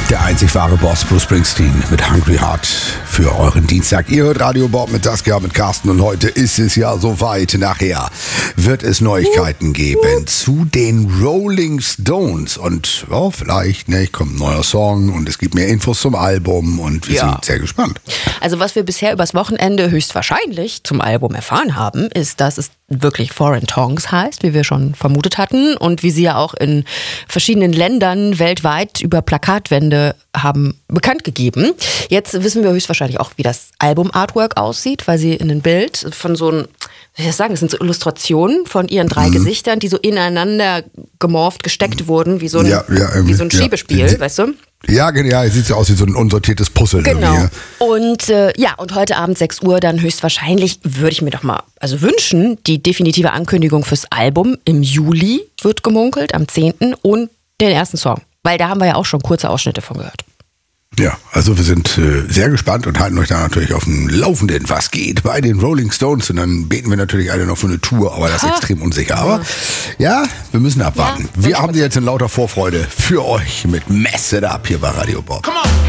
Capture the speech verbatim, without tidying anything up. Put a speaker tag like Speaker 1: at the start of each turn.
Speaker 1: Der einzig wahre Boss, Bruce Springsteen mit Hungry Heart für euren Dienstag. Ihr hört Radio Bob mit Saskia, mit Carsten und heute ist es ja soweit. Nachher wird es Neuigkeiten geben zu den Rolling Stones und ja, vielleicht ne, kommt ein neuer Song und es gibt mehr Infos zum Album und wir ja. sind sehr gespannt.
Speaker 2: Also was wir bisher übers Wochenende höchstwahrscheinlich zum Album erfahren haben, ist, dass es wirklich Foreign Tongues heißt, wie wir schon vermutet hatten und wie sie ja auch in verschiedenen Ländern weltweit über Plakatwände haben bekannt gegeben. Jetzt wissen wir höchstwahrscheinlich auch, wie das Album-Artwork aussieht, weil sie in ein Bild von so einem, wie soll ich sagen, es sind so Illustrationen von ihren drei mhm. Gesichtern, die so ineinander gemorpht, gesteckt wurden, wie so ein,
Speaker 1: ja, ja,
Speaker 2: wie so ein Schiebespiel,
Speaker 1: ja.
Speaker 2: weißt du?
Speaker 1: Ja, ja, sieht so aus wie so ein unsortiertes Puzzle.
Speaker 2: Genau. Und äh, ja, und heute Abend sechs Uhr dann höchstwahrscheinlich würde ich mir doch mal also wünschen, die definitive Ankündigung fürs Album im Juli wird gemunkelt, am zehnten und den ersten Song. Weil da haben wir ja auch schon kurze Ausschnitte von gehört.
Speaker 1: Ja, also wir sind äh, sehr gespannt und halten euch da natürlich auf dem Laufenden, was geht bei den Rolling Stones. Und dann beten wir natürlich alle noch für eine Tour, aber das ist ha. extrem unsicher. Aber ja, wir müssen abwarten. Ja, wir haben sie jetzt in lauter Vorfreude für euch mit Mess It Up hier bei Radio Bob.